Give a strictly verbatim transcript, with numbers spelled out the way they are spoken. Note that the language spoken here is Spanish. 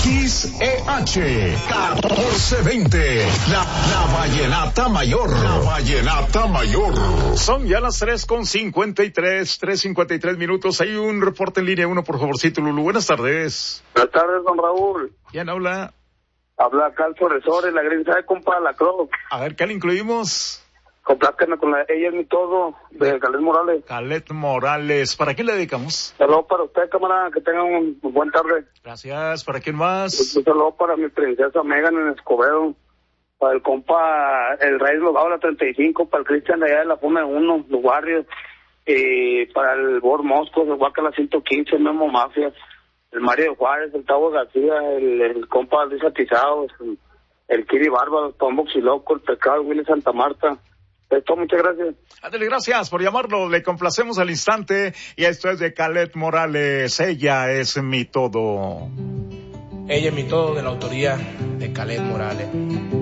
X E H catorce veinte, la, la Vallenata Mayor. La Vallenata Mayor. Son ya las tres con cincuenta y tres, tres cincuenta y tres minutos. Hay un reporte en línea uno, por favorcito, Lulu. Buenas tardes. Buenas tardes, don Raúl. ¿Quién habla? Habla Cal Soresores, la gringa de compa la Croc. A ver, ¿qué le incluimos? Compláquenme con la Ella es mi todo, de Calet Morales. Calet Morales. ¿Para quién le dedicamos? Saludos para usted, camarada, que tengan un, un buen tarde. Gracias. ¿Para quién más? Un saludo para mi princesa Megan en Escobedo. Para el compa, el Rey Logado, la treinta y cinco. Para el Cristian de allá de la Fome uno, los Barrios. Y para el Bor Moscos, el Huaca la ciento quince, el Memo Mafia. El Mario Juárez, el Tavo García, el, el compa Luis Atizados, el, el Kiri Bárbaro, el Tom Boxiloco, el Pecado, el Willy Santa Marta. Esto, muchas gracias. Ándale, gracias por llamarlo. Le complacemos al instante. Y esto es de Calet Morales. Ella es mi todo. Ella es mi todo, de la autoría de Calet Morales.